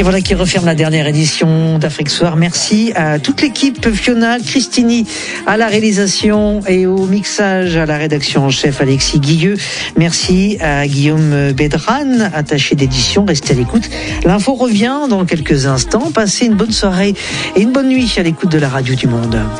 Et voilà qui referme la dernière édition d'Afrique Soir. Merci à toute l'équipe, Fiona, Christini à la réalisation et au mixage, à la rédaction en chef Alexis Guilleux. Merci à Guillaume Bédran, attaché d'édition. Restez à l'écoute. L'info revient dans quelques instants. Passez une bonne soirée et une bonne nuit à l'écoute de la Radio du Monde.